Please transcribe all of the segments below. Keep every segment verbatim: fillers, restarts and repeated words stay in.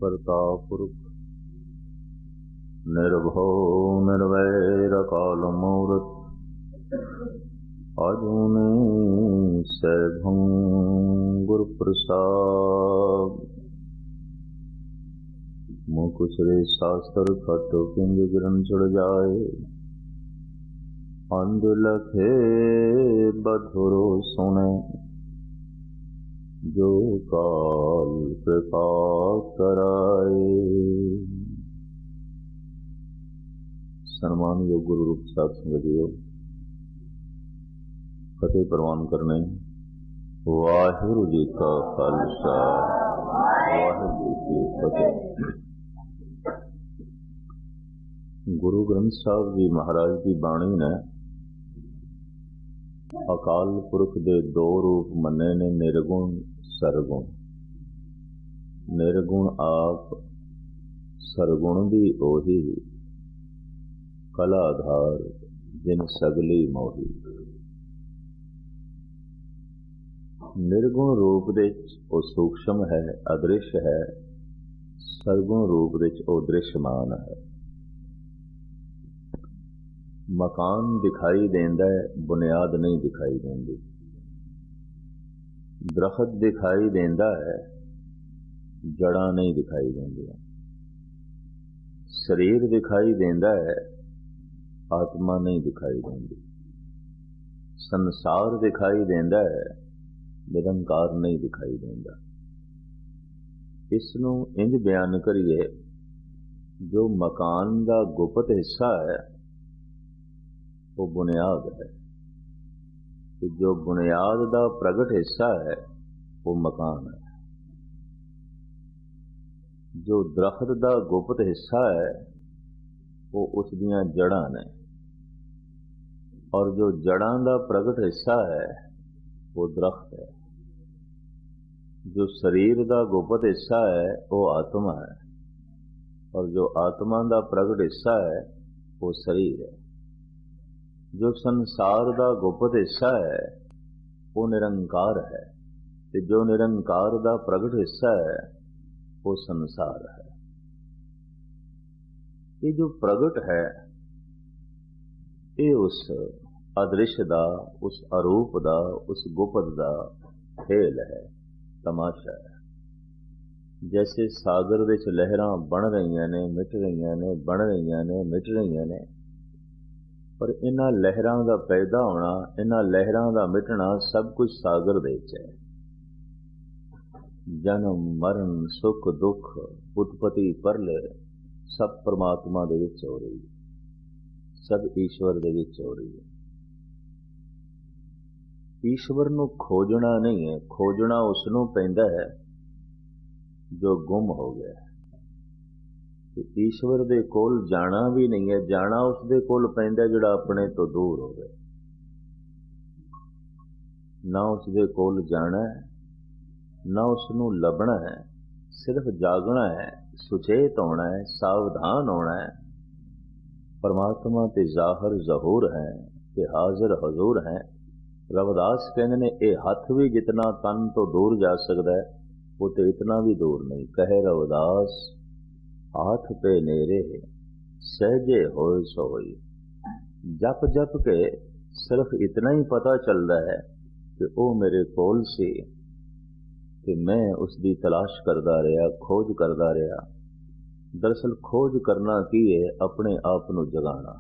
प्रताप पुरुष निर्भो निर्वैर काल मूरत अजूनी सैभं गुरु प्रसाद मुकुसरे शास्त्र खट पिंज गिरन चढ़ जाए अंध लखे बधुरो सुने जो काल कृपा कराए। सन्मान योग गुरु रूप साथ संगतियों फतेह प्रवान करने वाहिगुरु जी का खालसा वाहिगुरु जी की फतेह। गुरु ग्रंथ साहब जी महाराज की बाणी ने अकाल पुरख दे दो रूप मन्ने ने निर्गुण सरगुण। निर्गुण आप सरगुण भी ओही कलाधार जिन सगली मोही। निर्गुण रूप दे ओ सूक्ष्म है अदृश्य है, सरगुण रूप दे ओ दृश्यमान है। मकान दिखाई देंदा है, बुनियाद नहीं दिखाई देंदी। दरख्त दिखाई देंदा है, जड़ा नहीं दिखाई देंदियां। शरीर दिखाई देंदा है, आत्मा नहीं दिखाई देंदी। संसार दिखाई देंदा है, निरंकार नहीं दिखाई देंदा। इसनूं इंज बयान करिए, जो मकान का गुप्त हिस्सा है वो बुनियाद है, तो जो बुनियाद का प्रगट हिस्सा है वो मकान है। जो दरख्त का गुप्त हिस्सा है वो उसदियां जड़ां ने, और जो जड़ां का प्रगट हिस्सा है वो दरख्त है। जो शरीर का गुप्त हिस्सा है वो आत्मा है, और जो आत्मा का प्रगट हिस्सा है वो शरीर है। जो संसार का गुप्त हिस्सा है वो निरंकार है, ते जो निरंकार का प्रगट हिस्सा है वो संसार है। ये जो प्रगट है ये उस अदृश्य दा, उस अरूप दा, उस गुप्त दा खेल है, तमाशा है। जैसे सागर विच लहरां बन रही ने, मिट रही ने, बन रही ने, मिट रही ने, पर इन्हां लहरां दा पैदा होना, इन्हां लहरां दा मिटना सब कुछ सागर दे विच है। जन्म मरण सुख दुख उत्पत्ति परले सब परमात्मा दे विच हो रही है, सब ईश्वर दे विच हो रही है। ईश्वर नूं खोजना नहीं है, खोजना उसनूं पैंदा है जो गुम हो गया है। ईश्वर दे कोल जाना भी नहीं है, जाना उसदे कोल पैंदा जिहड़ा अपने तो दूर हो गया। ना उसदे कोल जाना है, ना उसनूं लभना है, सिर्फ जागना है, सुचेत होना है, सावधान होना है। परमात्मा ते जाहिर जहूर है, ते हाजिर हजूर है। रविदास कहते ने ये हथ भी जितना तन तो दूर जा सकता है, वो तो इतना भी दूर नहीं। कहे रविदास हाथ पे नेरे सहजे होए सोई। जप जप के सिर्फ इतना ही पता चलता है कि वो मेरे कोल से, कि मैं उसकी तलाश करता रहा, खोज करता रहा। दरअसल खोज करना की है, अपने आप को जगाना।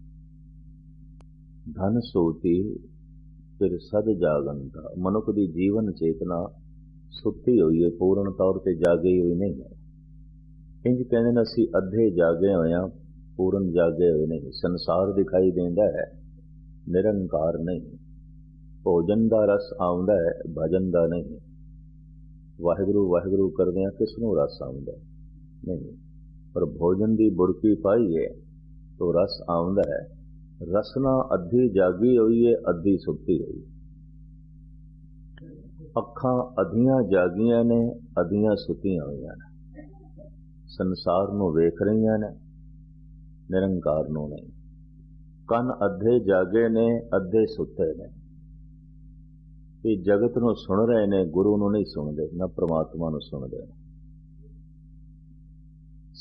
धन सूती फिर सद जागनता। मनुख की जीवन चेतना सुती हुई है, पूर्ण तौर पर जागी हुई नहीं है। इंज कहते हैं असी अधे जागे हुए हैं, पूर्ण जागे हुए नहीं। संसार दिखाई देंदा है, निरंकार नहीं। भोजन का रस आउंदा है, भजन का नहीं। वाहिगुरु वाहिगुरु करदे हैं, किसनूं रस आउंदा नहीं। पर भोजन की बुरकी पाई है तो रस आउंदा है। रसना अद्धी जागी हुई है, अद्धी सुती हुई। अखां अधियां जागियां ने, अधियां सुतियां हुई ने। संसार नूं वेख रही ने, निरंकार नूं नहीं। कन अद्धे जागे ने, अद्धे सुते ने। ये जगत नूं सुन रहे ने, गुरु नूं नहीं सुनते, ना परमात्मा नूं सुनते।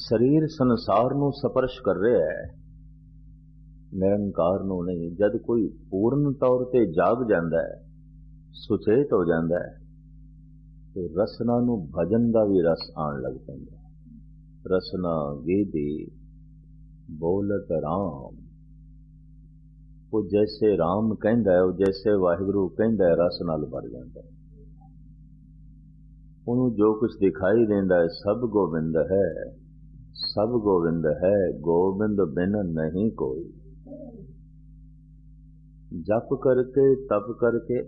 ਸਰੀਰ ਸੰਸਾਰ ਨੂੰ ਸਪਰਸ਼ ਕਰ ਰਿਹਾ ਹੈ, ਨਿਰੰਕਾਰ ਨੂੰ ਨਹੀਂ। ਜਦ ਕੋਈ ਪੂਰਨ ਤੌਰ ਤੇ ਜਾਗ ਜਾਂਦਾ ਹੈ, ਸੁਚੇਤ ਹੋ ਜਾਂਦਾ ਹੈ, ਤੇ ਰਸਨਾ ਨੂੰ ਭਜਨ ਦਾ ਵੀ ਰਸ ਆਉਣ ਲੱਗ ਪੈਂਦਾ ਹੈ। ਰਸਨਾ ਗੀਦੀ ਬੋਲਤ ਰਾਮ, ਉਹ ਜੈਸੇ ਰਾਮ ਕਹਿੰਦਾ ਹੈ, ਉਹ ਜੈਸੇ ਵਾਹਿਗੁਰੂ ਕਹਿੰਦਾ ਹੈ, ਰਸ ਨਾਲ ਭਰ ਜਾਂਦਾ ਹੈ। ਉਹਨੂੰ ਜੋ ਕੁਝ ਦਿਖਾਈ ਦਿੰਦਾ ਹੈ ਸਭ ਗੋਬਿੰਦ ਹੈ, ਸਭ ਗੋਬਿੰਦ ਹੈ, ਗੋਬਿੰਦ ਬਿਨ ਨਹੀਂ ਕੋਈ। ਜਪ ਕਰਕੇ ਤਪ ਕਰਕੇ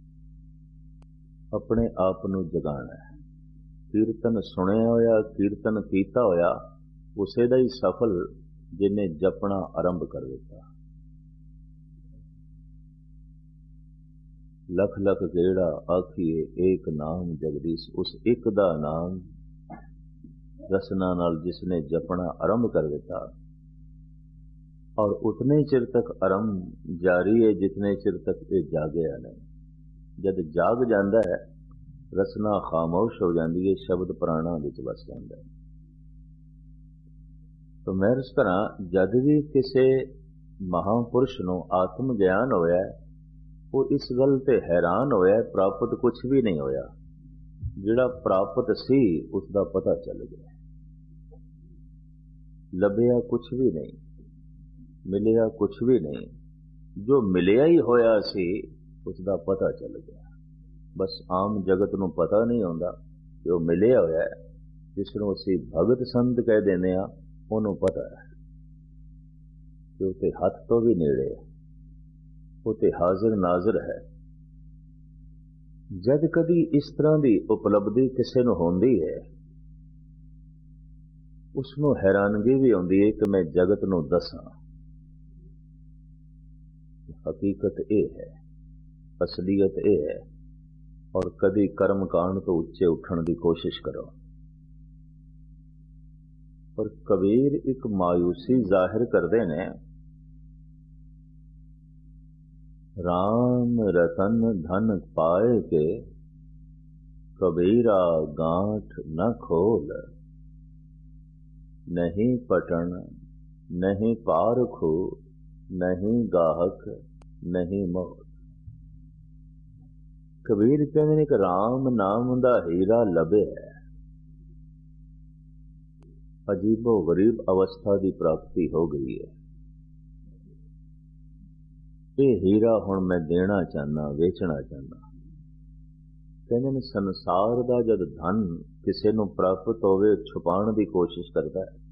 ਆਪਣੇ ਆਪ ਨੂੰ ਜਗਾਣਾ ਹੈ। ਕੀਰਤਨ ਸੁਣਿਆ ਹੋਇਆ, ਕੀਰਤਨ ਕੀਤਾ ਹੋਇਆ ਉਸੇ ਦਾ ਹੀ ਸਫਲ ਜਿਹਨੇ ਜਪਣਾ ਆਰੰਭ ਕਰ ਦਿੱਤਾ। लख लख गेड़ा आखिए एक नाम जगदीश, उस एक दा नाम रसना नाल जिसने जपना आरंभ कर दिता, और उतने चिर तक आरंभ जारी है जितने चिर तक ये जागया नहीं। जब जाग जाता है रसना खामोश हो जाती है, शब्द प्राणा विच वस जाता है। तो मैं इस तरह जद भी किसी महापुरुष नूं आत्म ज्ञान होया, वो इस गल ते हैरान होया, प्राप्त कुछ भी नहीं होया। जिहड़ा प्राप्त सी उसका पता चल गया, लभ्या कुछ भी नहीं, मिलिया कुछ भी नहीं। जो मिलिया ही होया सी उसका पता चल गया। बस आम जगत नूं पता नहीं होंदा कि वो मिलिया होया है। जिसनूं असीं भगत संत कह देने आ, उहनूं पता है कि उते हथ तो भी नेड़े है, वो ते हाजिर नाजिर है। जद कभी इस तरह की उपलब्धि किसी नूं होंदी है, उसनूं हैरानगी भी आउंदी है कि मैं जगत नूं दसां। हकीकत ये है, असलियत ये है। और कभी कर्म कांड तो उच्चे उठण की कोशिश करो। पर कबीर एक मायूसी जाहिर करते ने, राम रतन धन पाए के कबीरा गांठ न खोल, नहीं पटन नहीं पारखू, नहीं गाहक नहीं मौत। कबीर कहते हैं कि राम नाम दा हीरा लभे है, अजीबो गरीब अवस्था की प्राप्ति हो गई है। ये हीरा हुण मैं देना चाहना, वेचना चाहना। कहते हैं संसार का जब धन किसी नूं प्राप्त होवे, छुपाण की कोशिश करता है,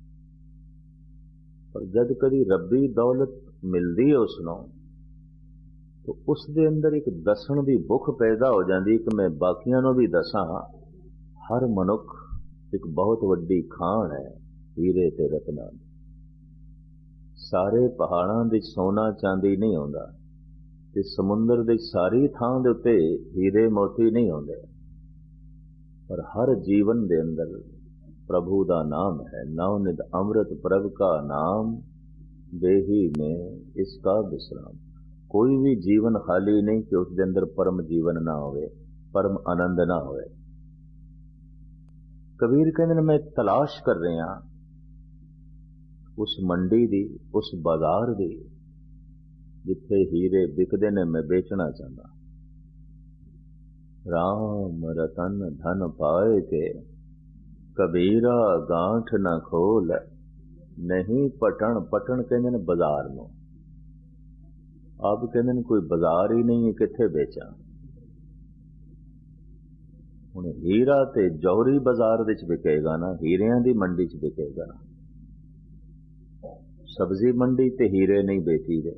पर जब कभी रब्बी दौलत मिलती है उसनों, तो उस दे अंदर एक दसण की भुख पैदा हो जाती कि मैं बाकियां नूं भी दसां। हर मनुख एक बहुत वड्डी खान है हीरे ते रत्नां दी। सारे पहाड़ां दे सोना चांदी नहीं आउंदा, ते समुंदर दे सारी थां दे उत्ते हीरे मोती नहीं आउंदे, पर हर जीवन दे अंदर प्रभु दा नाम है। नवनिध अमृत प्रभ का नाम, देही में इसका विश्राम। कोई भी जीवन खाली नहीं कि उसके अंदर परम जीवन ना होवे, परम आनंद ना होवे। कबीर कहते मैं तलाश कर रहा उस मंडी दी, उस बाजार दी जिथे हीरे बिकदे ने, मैं बेचना चाहता। राम रतन धन पाए के कबीरा गांठ न खोल, नहीं पटन। पटन कहते ने बाजार नूं। अब कहते ने कोई बाजार ही नहीं है, किथे बेचा। हुण हीरा ते जौहरी बाजार विच विकेगा ना, हीरियां दी मंडी च विकेगा। सब्जी मंडी ते हीरे नहीं बेची दे,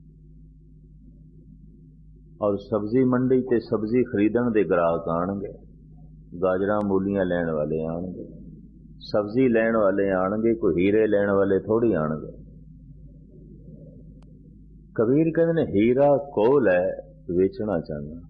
और सब्जी मंडी ते सब्जी खरीदण दे ग्राहक आणगे, गाजरां मूलियां लैण वाले आणगे, सब्जी लैण वाले आणगे, कोई हीरे लैण वाले थोड़ी आणगे। कबीर कहते ने हीरा कोल है, वेचना चाहना।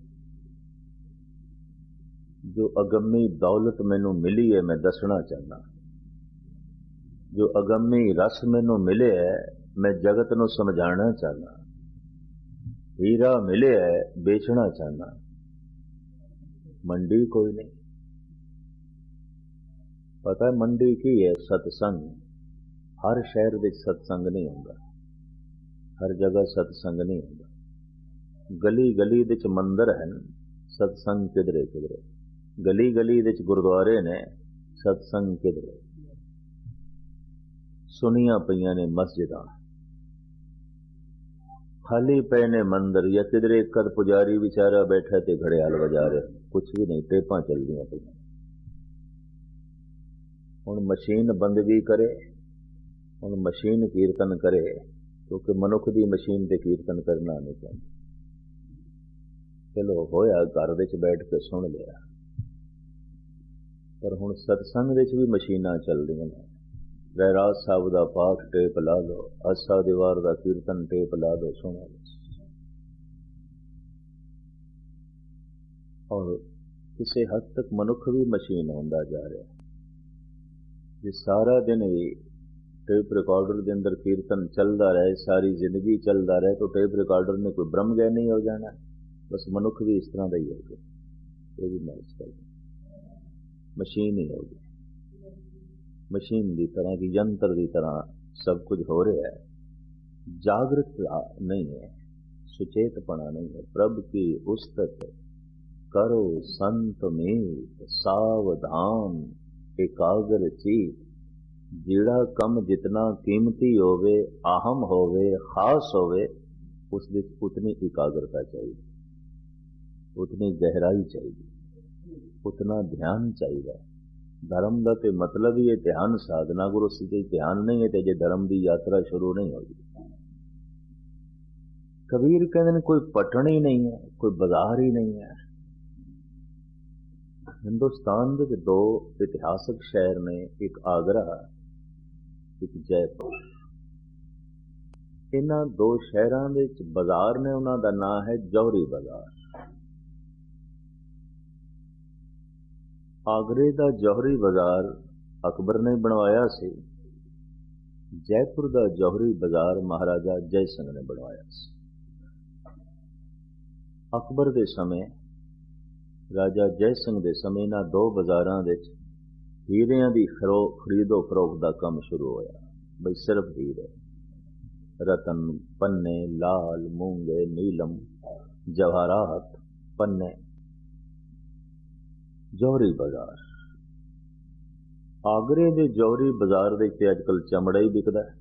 जो अगम्मी दौलत मैनू मिली है, मैं दसना चाहना। जो अगम्मी रस मैनू मिले है, मैं जगत नू समझाना चाहना। हीरा मिले है, बेचना चाहना। मंडी कोई नहीं, पता है मंडी की है सत्संग। हर शहर विच सत्संग नहीं होंदा, हर जगह सत्संग नहीं होंदा। गली गली विच मंदिर हैं, सत्संग किधरे किधरे। गली गली विच गुरुद्वारे ने, सत्संग किधरे। सुनिया पईयां ने मस्जिदां, खाली पे ने मंदिर, या किधरे एक कद पुजारी बेचारा बैठा ते घड़ियाल बजा रहे, कुछ भी नहीं, टेपां चलदियां पईयां। हुण मशीन बंदगी करे, हुण मशीन कीर्तन करे, क्योंकि मनुख दी मशीन ते कीर्तन करना नहीं चाहती। चलो होया घर विच बैठ के सुन लिया, पर हुण सत्संग विच भी मशीनां चलदियां ने। रहराज साहब दा पाठ टेप ला लो, आसा दीवार दा कीर्तन टेप ला दो, सुनो। और किसी हद तक मनुख भी मशीन होंदा जा रहा। जे सारा दिन भी टेप रिकॉर्डर के अंदर कीर्तन चलता रहे, सारी जिंदगी चलता रहे, तो टेप रिकॉर्डर ने कोई ब्रह्म ज्ञानी हो जाना। बस मनुख भी इस तरह का ही होगा, ये भी मैं इस तरह मशीन ही होगी, मशीन की तरह की, यंत्र की तरह सब कुछ हो रहा है। जागृतता नहीं है, सुचेतपना नहीं है। प्रभु की उस्तत करो संत मीत, सावधान एकाग्र चीत। जेड़ा कम जितना कीमती होवे, अहम होवे, खास होवे, उस विच उतनी एकाग्रता चाहिए, उतनी गहराई चाहिए, उतना ध्यान चाहिए। धर्म का तो मतलब ही है ध्यान साधना। गुरु से ध्यान नहीं है तो जे धर्म की यात्रा शुरू नहीं होगी। कबीर कहते कोई पटन ही नहीं है, कोई बाजार ही नहीं है। हिंदुस्तान के दो इतिहासक शहर ने, एक आगरा, एक जयपुर। इन्हां दो शहरों के बाजार ने, उन्हां दा नाम है जौहरी बाजार। आगरे का जौहरी बाजार अकबर ने बनवाया सी, जयपुर का जौहरी बाजार महाराजा जय सिंह ने बनवाया सी। अकबर के समय, राजा जय सिंह के समय, इन्हां दो बाजारां विच हीरियां दी खरो खरीदो फरोख्त का काम शुरू होया। बई सिर्फ हीरे, रतन, पन्ने, लाल, मूंगे, नीलम, जवाहरात, पन्ने। जौहरी बाजार, आगरे के जौहरी बाजार दे ते अजकल चमड़ा ही बिकदा है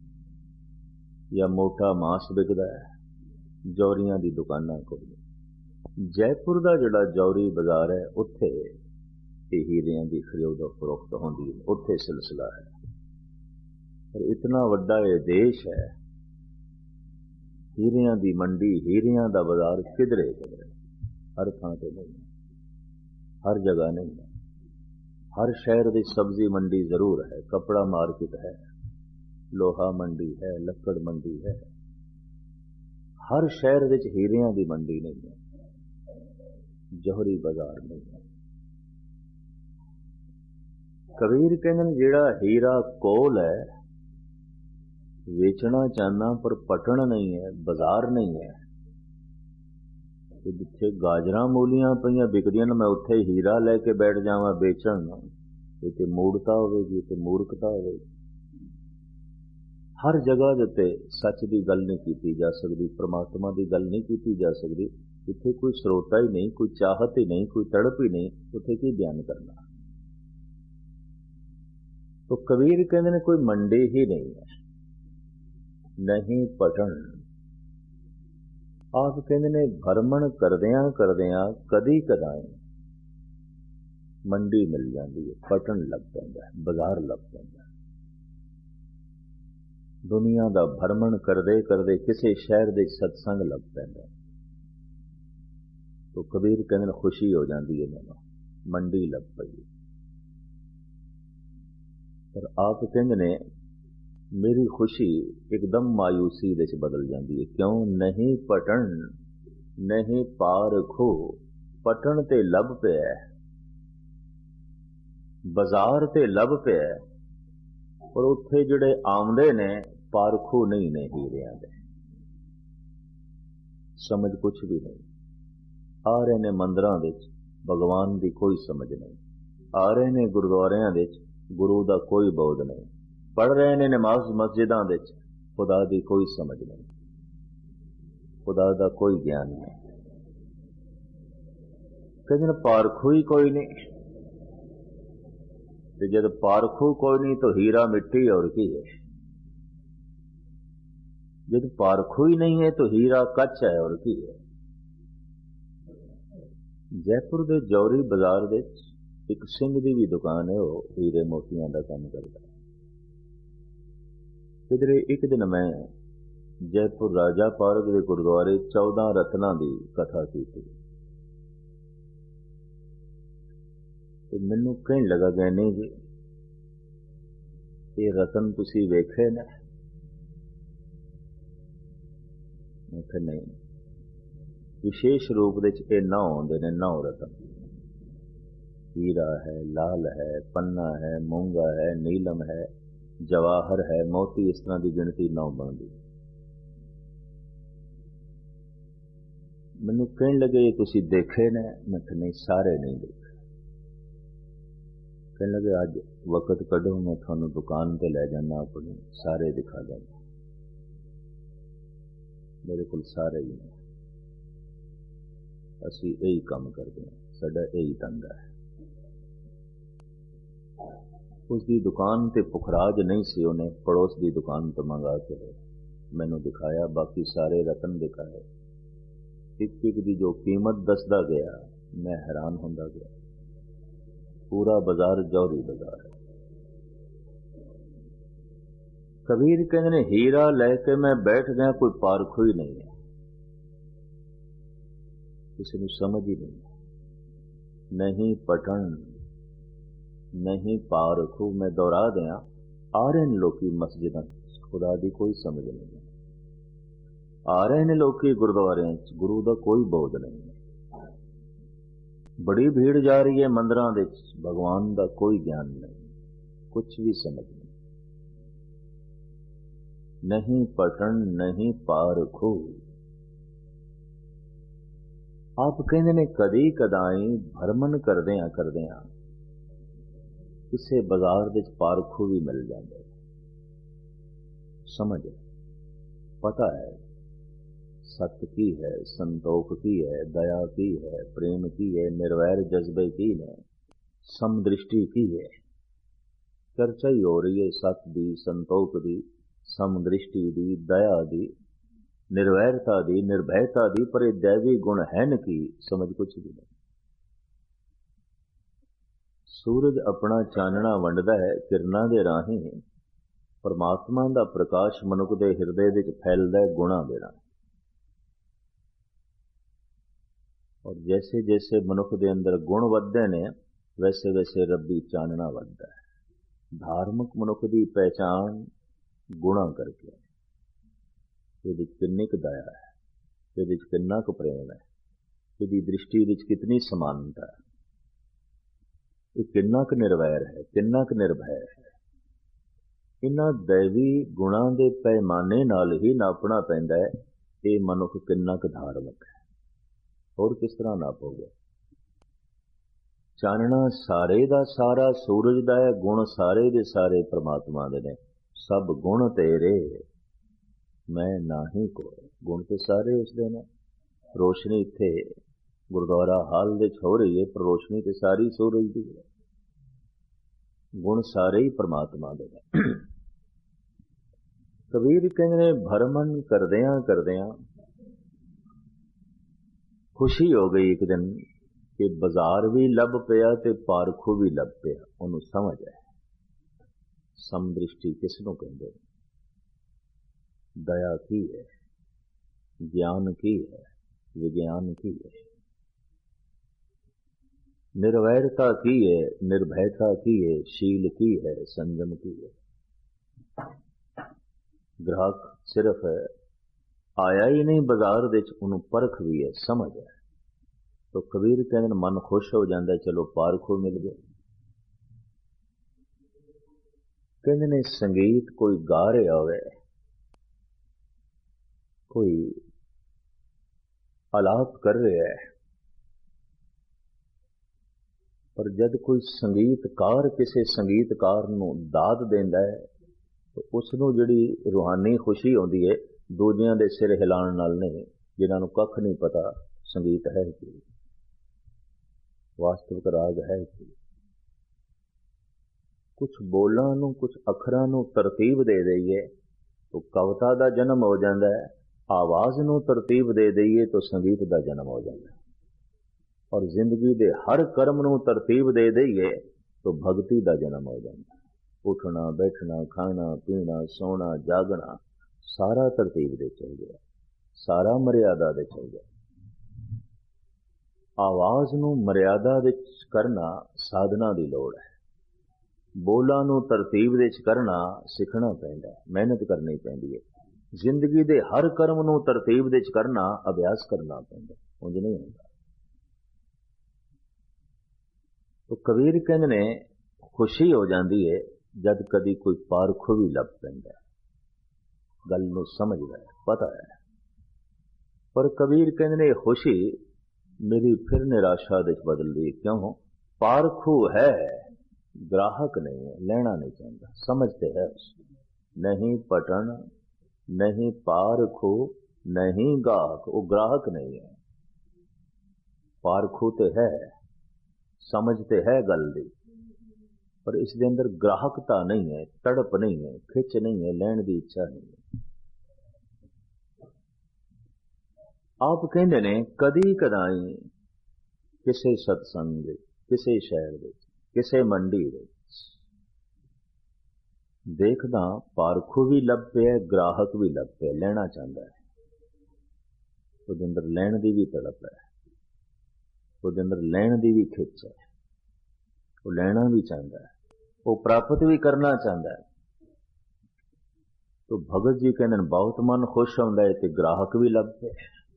या मोटा मांस बिकदा है, जौहरियां दी दुकानां कोल। जयपुर का जिहड़ा जौहरी बाजार है, उत्थे हीरियां की खरीदो फरोख्त होंदी है, उत्थे सिलसिला है। पर इतना वड्डा ये देश है, हीरियां की मंडी, हीरियां का बाजार किधरे किधरे, हर थां ते नहीं है, हर जगह नहीं है। हर शहर की सब्जी मंडी जरूर है, कपड़ा मार्केट है, लोहा मंडी है, लक्कड़ मंडी है। हर शहर विच हीरियां की मंडी नहीं है, जौहरी बाजार नहीं है। कबीर कहने जेड़ा हीरा कोल है, वेचना चाहना पर पटन नहीं है, बाजार नहीं है। जिथे गाजरां मूलियां पईयां बिकदियां, मैं उत्थे हीरा लैके बैठ जावां बेचण, इत्थे मूर्खता होवेगी, इत्थे मूर्खता होवेगी। हर जगह दे उत्ते सच की गल नहीं की जा सकती, परमात्मा की गल नहीं की जा सकती। इत्थे कोई स्रोता ही नहीं, कोई चाहत ही नहीं, कोई तड़प ही नहीं, उत्थे की बयान करना। तो कबीर कहते हैं कोई मंडी ही नहीं है, नहीं पटन। आप कहते हैं भरमण करदियां करदियां कदी कदाई मंडी मिल जाती है, पटन लग पैंदा है, बाजार लग पैंदा है। दुनिया का भरमण करदे करदे किसी शहर दे सत्संग लग पैंदा है, तो कबीर कहते खुशी हो जाती है, मैनूं मंडी लग पई। पर आप कहते ने मेरी खुशी एकदम मायूसी दे च बदल जाती है। क्यों? नहीं पटन नहीं पार खो, पटन ते लभ पिया, बाजार ते लभ पिया, पर उत्थे जिहड़े आउंदे ने पारखू नहीं ने हीरियां दे, समझ कुछ भी नहीं। आ रहे ने मंदिरां विच, भगवान की कोई समझ नहीं। आ रहे ने गुरुद्वारियां विच, गुरु दा कोई बोध नहीं। पढ़ रहे ने नमाज मस्जिदां दे विच, खुदा दी कोई समझ नहीं, खुदा दा कोई ज्ञान नहीं। कहते पारखू ही कोई नहीं, ते जब पारखू कोई नहीं तो हीरा मिट्टी और की है। जब पारखू ही नहीं है तो हीरा कच है और की है। जयपुर के जौहरी बाजार दे एक सिंह की भी दुकान है, वो हीरे मोतियां का काम करता है। किधरे एक दिन मैं जयपुर राजा पार्क के गुरुद्वारे चौदह रत्ना की कथा की थी, तो मैनू कहन लगा गया नहीं जी ये रतन तुसी वेखे ने? मैं कहा नहीं, विशेष रूप से नौ आते ने, नौ रतन, हीरा है, लाल है, पन्ना है, मूंगा है, नीलम है, जवाहर है, मोती, इस तरह की गिनती नौ बनती। मैनू कहन लगे ये तुसी देखे ने? मैं कहा नहीं, सारे नहीं देखे। कहने लगे अज वक्त कढ़ो, मैं थानू दुकान पे ले जाना, अपनी सारे दिखा देना। मेरे को सारे ही नहीं, असी यही काम करते हैं, साडा यही धंधा है। उसकी दुकान ते पुखराज नहीं सी, उन्हें पड़ोस की दुकान तो मंगा के मैनू दिखाया, बाकी सारे रतन दिखाए। एक एक की जो कीमत दसदा गया मैं हैरान होंदा गया। पूरा बाजार जौहरी बाजार है। कबीर कहते ने हीरा लैके मैं बैठ गया, कोई पारखू ही नहीं है, किसी को समझ ही नहीं, नहीं पठन नहीं पारखू। मैं दोहरा दिया, आ रहे हैं लोग मस्जिद, खुदा की कोई समझ नहीं, आ रहे हैं लोग गुरुद्वारे, गुरु का कोई बोध नहीं। बड़ी भीड़ जा रही है मंदिरां दे, भगवान का कोई ज्ञान नहीं, कुछ भी समझ नहीं, नहीं पठन नहीं पारखू। आप कहते ने कदी कदाई भरमन करदियां करदियां किसे बाजार दे पारखू भी मिल जाते, समझ पता है सत्य की है, संतोख की है, दया की है, प्रेम की है, निर्वैर जज्बे की है, समदृष्टि की है। चर्चा ही हो रही है सत्य दी, संतोख दी, समदृष्टि दी, दया दी, निर्वैरता दी, निर्भयता दी, पर ये दैवी गुण है न की समझ कुछ भी नहीं। सूरज अपना चानना वंडदा है, किरणा दे राही परमात्मा का प्रकाश मनुख दे हिरदे विच फैलदा है गुणा दे राही। और जैसे जैसे मनुख के अंदर गुण वधदे ने, वैसे वैसे रब्बी चानना वधदा है। धार्मिक मनुख की पहचान गुणा करके, ये किन्नी क दया है, ये किन्ना क प्रेम है, ये दृष्टि विच कितनी समानता है, ये किन्ना क निर्वैर है, किन्ना क निर्भय है। इन्हां दैवी गुणां दे पैमाने नाल ही नापना पैंदा है ये मनुख किन्ना क धार्मिक है, और किस तरह नापोगे? चानना सारे दा सारा सूरज दा है, गुण सारे दे सारे परमात्मा दे ने। सब गुण तेरे मैं नाही कोई, गुण तो सारे उसदे ने। रोशनी इत्थे गुरुद्वारा हाल दे हो रही है, पर रोशनी तो सारी सूरज दी है, गुण सारे ही परमात्मा दे ने। कबीर कहने भरमन करदियां करदियां खुशी हो गई एक दिन कि बाजार भी लभ पिया ते पारखू भी लभ पिया। उन्होंने समझ है समदृष्टि किसनों कहते, दया की है, ज्ञान की है, विज्ञान की है, निर्वैरता की है, निर्भयता की है, शील की है, संयम की है। ग्राहक सिर्फ है आया ही नहीं बाजार दे, उन्होंने परख भी है, समझ है। तो कबीर कहते मन खुश हो जाता है, चलो पारखू मिल गए। कहते ने संगीत कोई गा रहा होवे, कोई आलाप कर रहा है, पर जद कोई संगीतकार किसी संगीतकार नूं दाद देंदा है तो उसनूं जिहड़ी रूहानी खुशी आउंदी है दूजियां दे सिर हिलाउण नाल नहीं, जिन्हां नूं कख नहीं पता संगीत है कि वास्तविक राग है कि। कुछ बोलां नूं कुछ अखरां नूं तरतीब दे दईए तो कविता दा जन्म हो जांदा है, आवाज़ नूं तरतीब दे दईए तो संगीत दा जन्म हो जांदा है, और जिंदगी दे हर कर्म नूं तरतीब दे दईए तो भगती दा जन्म हो जांदा है। उठना बैठना खाना पीना सोना जागना सारा तरतीब दे चल गया, सारा मर्यादा दे चल गया। आवाज़ नूं मर्यादा विच करना साधना दी लोड़ है, बोलां नूं तरतीब दे करना सिखना पैंदा है, मेहनत करनी पैंदी है। जिंदगी दे हर कर्म नूं तरतीब दे करना अभ्यास करना पैंदा, उंज नहीं होंदा। तो कबीर कहंदे ने खुशी हो जाती है जद कदी कोई पारखू भी लभ पैंदा है, गल नूं समझदा है, पता है। पर कबीर कहंदे ने खुशी मेरी फिर निराशा दे बदलदी, क्यों? पारखू है, ग्राहक नहीं है, लेना नहीं चाहता, समझते है उसको। नहीं पटन नहीं पारखू नहीं गाहक, वो ग्राहक नहीं है। पारखू तो है, समझते है गल दी, पर इसके अंदर ग्राहकता नहीं है, तड़प नहीं है, खिच नहीं है, लैण की इच्छा नहीं है। आप कहते ने कदी कदाई किसी सत्संग किसी शहर किसी मंडी देखदा पारखू भी लभ पिया, ग्राहक भी लभ पिया, लेना चाहता है। उसके अंदर लैण की भी तड़प है, उसके अंदर लैण की भी खिच है, वो लेना भी चाहता है, वो प्राप्त भी करना चाहता है। तो भगत जी कहते हैं बहुत मन खुश होंदा है ते ग्राहक भी लभ पे।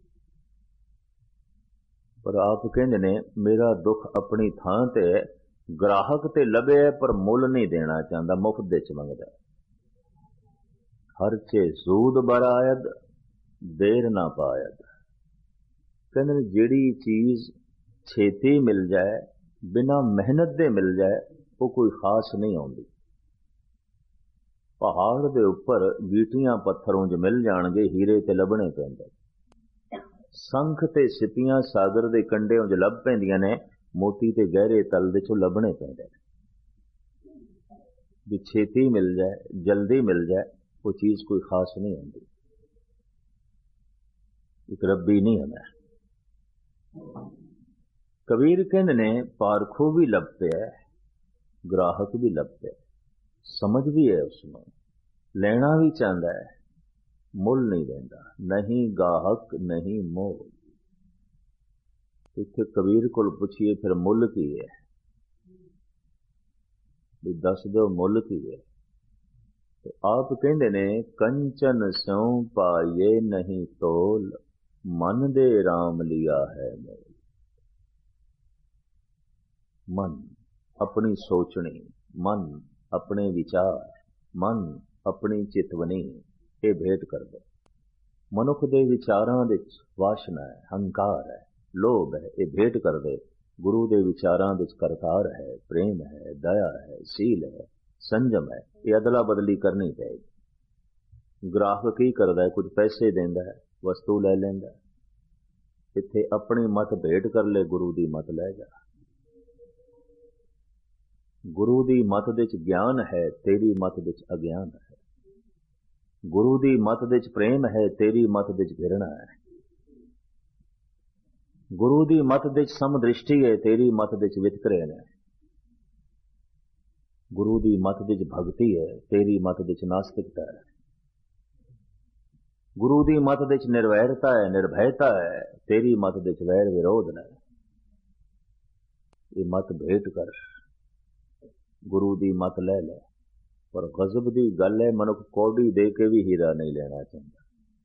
पर आप कहते ने मेरा दुख अपनी थां ते ग्राहक ते लभे पर मुल नहीं देना चाहता, मुफ्त दे च मंगदा। हर चे सूद बरायद देर ना पायद। कहते जिहड़ी चीज छेती मिल जाए बिना मेहनत दे मिल जाए वो कोई खास नहीं आउंदी। पहाड़ दे उपर गीटियां पत्थरों च मिल जाणगे, हीरे ते लभणे पैंदे। संख ते सिपियां सागर दे कंढे च लभ पैंदियां ने, मोती ते गहरे तल दे चों लभणे पैंदे। भी छेती मिल जाए जल्दी मिल जाए वो चीज कोई खास नहीं आती, एक रब्बी नहीं है। मैं कबीर कहंदे ने पारखू भी लभ पिया, ग्राहक भी लभ पिया, समझ भी है उसमें, लेना भी चाहता है, मुल नहीं देता। नहीं गाहक नहीं मोल। इत्थे कबीर को पूछिए फिर मुल की है, भी दस दो मुल की है। तो आप कहंदे ने कंचन स्यों पाइए नहीं तोल, मन दे राम लिया है मोल। मन अपनी सोचनी, मन अपने विचार, मन अपनी चितवनी ये भेंट कर दे। मनुख दे विचारां दे वासना है, हंकार है, लोभ है, ये भेंट कर दे। गुरु दे विचारां दे करतार है, प्रेम है, दया है, सील है, संजम है, ये अदला बदली करनी चाहिए। ग्राहक की करदा है, कुछ पैसे देंदा है, वस्तु ले लेंदा। इत्थे अपनी मत भेंट कर ले, गुरु दी मत ले जा। गुरु दी मत दे ज्ञान है, तेरी मत दे अज्ञान है। गुरु दी मत दे प्रेम है, तेरी मत दे घृणा है। गुरु दी मत दे समदृष्टि है, तेरी मत दे वितकरे है। गुरु दी मत दे भक्ति है, तेरी मत दे नास्तिकता है। गुरु दी मत दे निर्वैरता है, निर्भयता है, तेरी मत दे वैर विरोध है। ये मत भेंट कर, गुरु दी मत ले ले। पर गजब दी गल है, मनुख कौड़ी दे के भी हीरा नहीं लेना चाहता।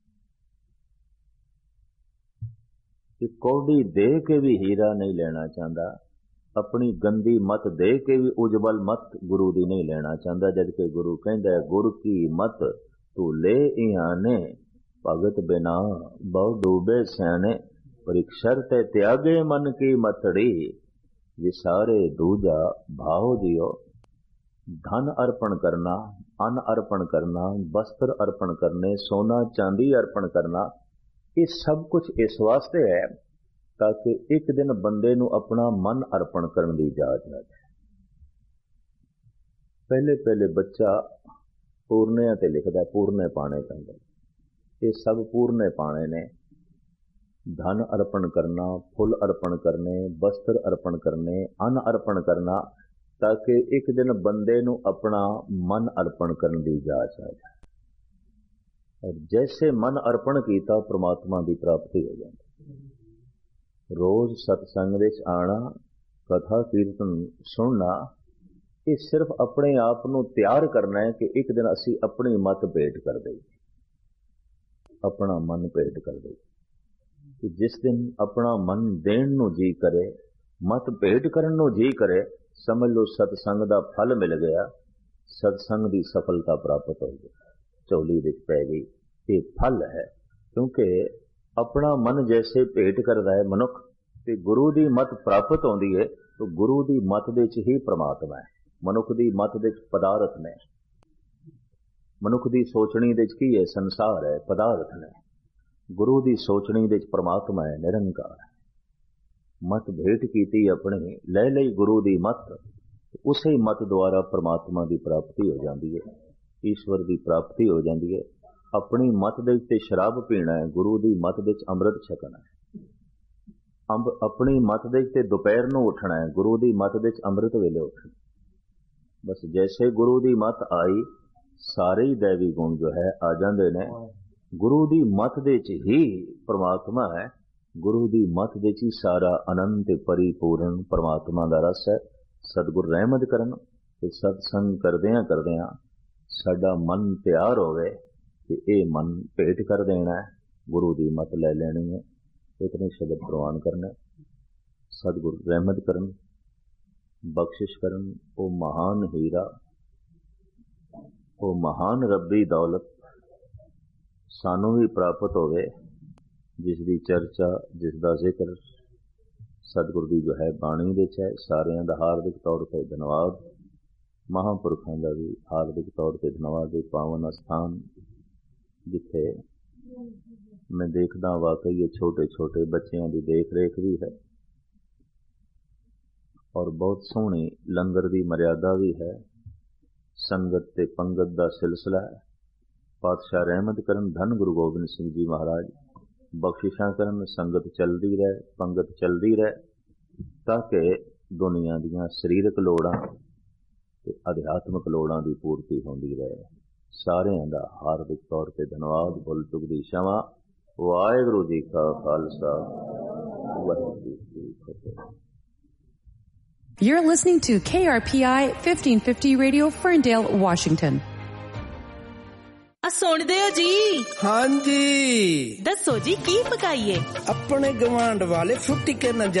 कि कौड़ी दे के भी हीरा नहीं लेना चाहता, अपनी गंदी मत दे के भी उजबल मत गुरु दी नहीं लेना चाहता। जबकि गुरु कहता है गुरु की मत तू ले इहाने, भगत बिना बहु डूबे सयाने। पर एक शर्त है त्यागे मन की मतड़ी, विसारे दूजा भाव जियो। धन अर्पण करना, अन्न अर्पण करना, वस्त्र अर्पण करने, सोना चांदी अर्पण करना, ये सब कुछ इस वास्ते है ताकि एक दिन बंदे नूं अपना मन अर्पण करने की इजाजत है। पहले पहले बच्चा पूर्णिया ते लिखदा, पूर्णे पाने पैंदे, ये सब पूर्णे पाने ने। धन अर्पण करना, फुल अर्पण करने, वस्त्र अर्पण करने, अन्न अर्पण करना, ताकि एक दिन बंदे नूं अपना मन अर्पण करने की इजाजत आ जाए। और जैसे मन अर्पण कीता परमात्मा की प्राप्ति हो जाती। रोज सत्संग विच आना, कथा कीर्तन सुनना, ये सिर्फ अपने आप नूं तैयार करना है कि एक दिन असी अपनी मत भेंट कर दईए, अपना मन भेंट कर दईए। कि जिस दिन अपना मन देण नूं जी करे, मत भेंट करन नूं जी करे, समझ लो सत्संग दा फल मिल गया, सत्संग दी सफलता प्राप्त हो गई, झोली विच पै गई। ये फल है, क्योंकि अपना मन जैसे भेंट करदा है मनुख ते गुरु दी मत प्राप्त होंदी है, तो गुरु दी मत दे च ही परमात्मा है। मनुख दी मत दे च पदार्थ ने, मनुख दी सोचनी दे च की है, संसार है, पदार्थ ने। गुरु दी सोचनी दे च परमात्मा है, निरंकार है। मत भेंट कीती अपनी, ले लई गुरु दी मत, उसे मत द्वारा परमात्मा की प्राप्ति हो जाती है, ईश्वर की प्राप्ति हो जाती है। अपनी मत दे ते शराब पीना है, गुरु की मत दे अमृत छकना है। अंब अपनी मत दे ते दोपहर नूं उठना है, गुरु की मत दे अमृत वेले उठना। बस जैसे गुरु की मत आई, सारे ही दैवी गुण जो है आ जाते हैं। गुरु की मत दे च ही परमात्मा है, गुरु की मत दे च ही सारा अनंत परिपूर्ण परमात्मा का रस है। सतगुर रहमत करन ते सत्संग करदियां करदियां साडा मन तैयार होवे कि ये मन भेंट कर देना है, गुरु की मत ले लेनी है, इतने शब्द प्रवान करने। सतगुर रहमत करन, बख्शिश करन, वो महान हीरा, वो महान रब्बी दौलत सानू भी प्राप्त होवे, जिसकी चर्चा, जिसका जिक्र सतगुर की जो है बाणी दे च है। सारियां दा हार्दिक तौर पर धन्यवाद, महापुरखों का भी हार्दिक तौर पर धन्यवाद। पावन स्थान जिथे मैं देखदा वाकई ये छोटे छोटे बच्चों की देख रेख भी है, और बहुत सोहनी लंगर की मर्यादा भी है। संगत ते पंगत का सिलसिला है। पातशाह रहमत करन, धन गुरु गोबिंद सिंह जी महाराज बख्शिशां करन, संगत चलती रहे, पंगत चलती रहे, ताकि दुनिया दीयां शरीरक लोड़ां ते अध्यात्मक लोड़ां की पूर्ति होंदी रहे। सारियां दा हार्दिक तौर पर धन्यवाद। भुल चुक दी क्षमा। वाहिगुरू जी का खालसा, वाहिगुरू जी की फतेह। You're listening to K R P I fifteen fifty Radio, Ferndale, Washington. ਆ ਸੁਣਦੇ ਹੋ ਜੀ? ਹਾਂਜੀ, ਦੱਸੋ ਜੀ ਕੀ ਪਕਾਈਏ? ਆਪਣੇ ਗਵਾਂਢ ਵਾਲੇ ਫੁੱਟੀ ਕੇ ਨਾ